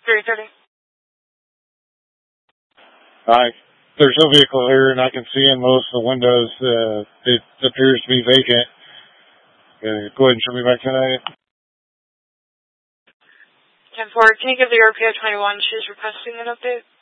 330. Hi. There's no vehicle here, and I can see in most of the windows it appears to be vacant. Go ahead and show me back tonight. 10-4, can you give the RPO 21? She's requesting an update.